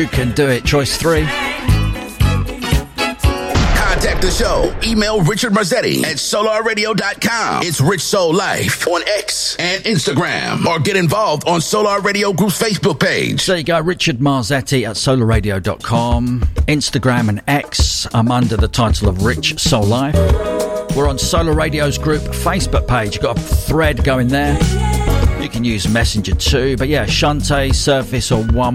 You can do it. Choice 3. Contact the show. Email Richard Marzetti at solarradio.com. It's Rich Soul Life on X and Instagram. Or get involved on Solar Radio Group's Facebook page. There you go, Richard Marzetti at solarradio.com. Instagram and X. I'm under the title of Rich Soul Life. We're on Solar Radio's group Facebook page. You've got a thread going there. You can use Messenger too. But yeah, Shante, Surface or One